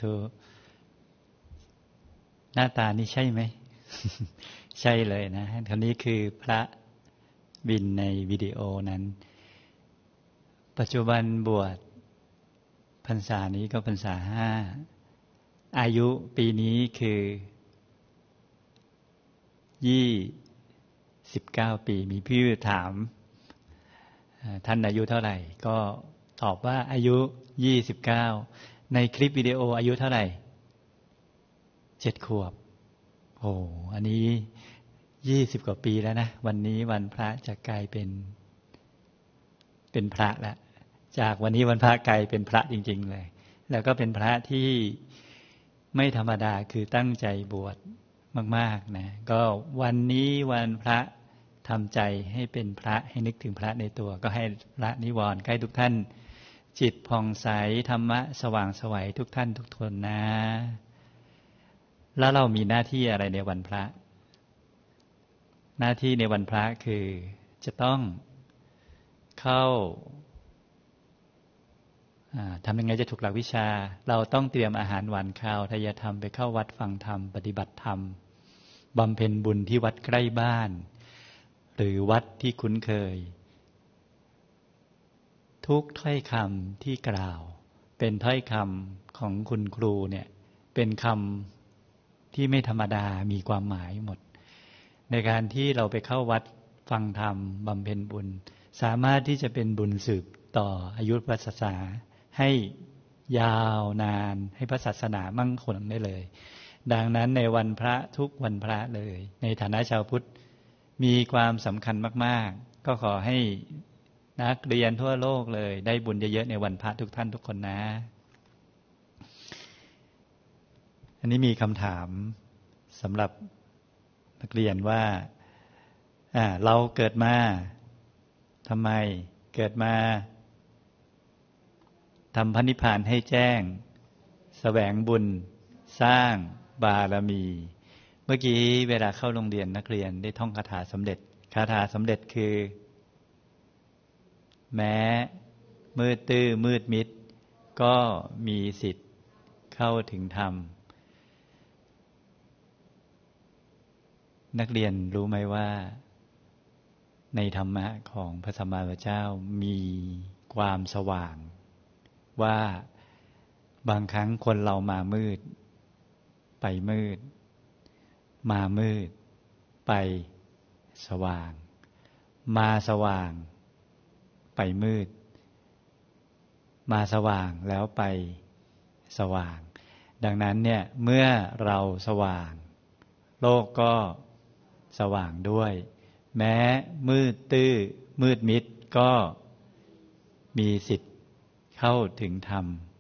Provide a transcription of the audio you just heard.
ธุหน้าตานี่ใช่ไหม ใช่เลยนะคนนี้คือพระบินในวิดีโอนั้นปัจจุบันบวชพรรษานี้ก็พรรษา5อายุปีนี้คือ29 ปีมีพี่ถามท่านอายุเท่าไหร่ก็ตอบว่าอายุ29ในคลิปวิดีโออายุเท่าไหร่7 ขวบโอ้อันนี้20 กว่าปีแล้วนะวันนี้วันพระจะกลายเป็นพระแล้วจากวันนี้วันพระกลายเป็นพระจริงๆเลยแล้วก็เป็นพระที่ไม่ธรรมดาคือตั้งใจบวชมากๆนะก็วันนี้วันพระทำใจให้เป็นพระให้นึกถึงพระในตัวก็ให้พระนิวรณ์ให้ทุกท่านจิตผ่องใสธรรมะสว่างไสวทุกท่านทุกคนนะแล้วเรามีหน้าที่อะไรในวันพระหน้าที่ในวันพระคือจะต้องเข้าทำยังไงจะถูกหลักวิชาเราต้องเตรียมอาหารหวานข้าวทายธรรมไปเข้าวัดฟังธรรมปฏิบัติธรรมบำเพ็ญบุญที่วัดใกล้บ้านหรือวัดที่คุ้นเคยทุกถ้อยคำที่กล่าวเป็นถ้อยคำของคุณครูเนี่ยเป็นคำที่ไม่ธรรมดามีความหมายหมดในการที่เราไปเข้าวัดฟังธรรมบำเพ็ญบุญสามารถที่จะเป็นบุญสืบต่ออายุพระศาสนาให้ยาวนานให้พระศาสนามั่งคงได้เลยดังนั้นในวันพระทุกวันพระเลยในฐานะชาวพุทธมีความสำคัญมากๆก็ขอให้นักเรียนทั่วโลกเลยได้บุญเยอะๆในวันพระทุกท่านทุกคนนะอันนี้มีคำถามสำหรับนักเรียนว่าเราเกิดมาทำไมเกิดมาทำพระนิพพานให้แจ้งแสวงบุญสร้างบารมีเมื่อกี้เวลาเข้าโรงเรียนนักเรียนได้ท่องคาถาสำเร็จคาถาสำเร็จคือแม้มืดตื้อมืดมิดก็มีสิทธิ์เข้าถึงธรรมนักเรียนรู้ไหมว่าในธรรมะของพระสัมมาสัมพุทธเจ้ามีความสว่างว่าบางครั้งคนเรามามืดไปมืดมามืดไปสว่างมาสว่างไปมืดมาสว่างแล้วไปสว่างดังนั้นเนี่ยเมื่อเราสว่างโลกก็สว่างด้วยแม้มืดตื้อมืดมิดก็มีสิทธิ์เข้าถึงธรรม